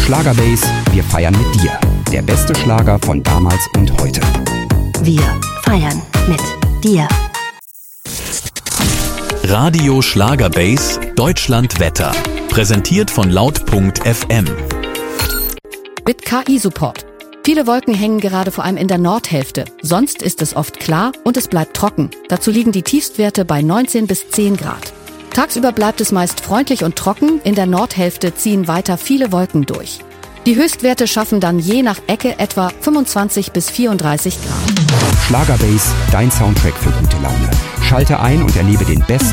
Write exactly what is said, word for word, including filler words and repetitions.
Schlagerbase, wir feiern mit dir. Der beste Schlager von damals und heute. Wir feiern mit dir. Radio Schlagerbase Deutschland Wetter. Präsentiert von laut punkt f m. Mit K I-Support. Viele Wolken hängen gerade vor allem in der Nordhälfte. Sonst ist es oft klar und es bleibt trocken. Dazu liegen die Tiefstwerte bei neunzehn bis zehn Grad. Tagsüber bleibt es meist freundlich und trocken. In der Nordhälfte ziehen weiter viele Wolken durch. Die Höchstwerte schaffen dann je nach Ecke etwa fünfundzwanzig bis vierunddreißig Grad. Schlagerbase, dein Soundtrack für gute Laune. Schalte ein und erlebe den besten